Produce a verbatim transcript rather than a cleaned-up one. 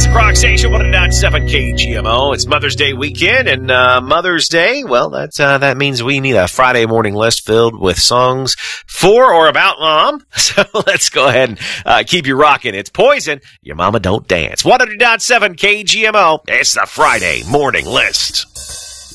Classic Rock Station one oh nine point seven K G M O. It's Mother's Day weekend, and uh, Mother's Day, well, that's, uh, that means we need a Friday morning list filled with songs for or about Mom. So let's go ahead and uh, keep you rocking. It's Poison, Your Mama Don't Dance. one oh nine point seven K G M O. It's the Friday morning list.